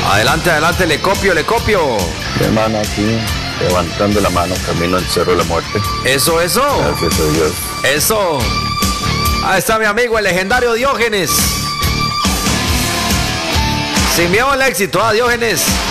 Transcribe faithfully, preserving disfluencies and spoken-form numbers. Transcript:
Adelante, adelante, le copio, le copio. Hermano, aquí, levantando la mano, camino al Cerro de la Muerte. Eso, eso. Gracias a Dios. Eso. Ahí está mi amigo, el legendario Diógenes. Sin miedo al éxito, ¿ah, Diógenes?